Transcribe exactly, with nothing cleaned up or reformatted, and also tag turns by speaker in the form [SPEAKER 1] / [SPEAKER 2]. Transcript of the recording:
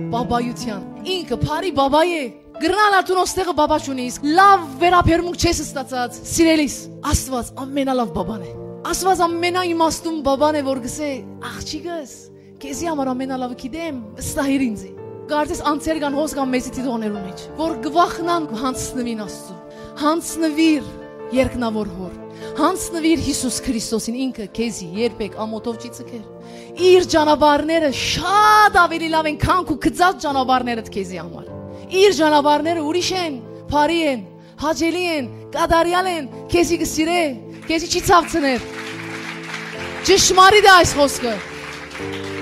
[SPEAKER 1] բաբայության։ Ինքը բարի բաբա է։ Գրնալ արտունոստեղը բաբա չունի, իսկ լավ վերապերմունք չես ստացած, սիրելիս, Աստված ամենալավ բաբան է։ Աստված ամենաիմաստուն բաբան է, որ գսե, աղջիկս, քեզի համար ամենալավը գիտեմ, վստահիր ինձ։ Կարծես անցեր կան հոս կամ մեծի տիտողներու մեջ, որ գվախնան հանցնվին Աստծո։ Հանցնվիր երկնավոր հոր, հանցնվիր Հիսուս Քրիստոսին, ինքը քեզի երբեք ամոթով չի ցկեր։ Իր ճանապարհները շատ ավելի լավ են, քան քու գծած ճանապարհներդ քեզի համար։ Իր ճանապարհները ուրիշ են, բարի են, հաճելի են, կատարյալ են, քեզի կսիրե, քեզի չի ցավցներ։ Ճշմարիտ է այս խոսքը։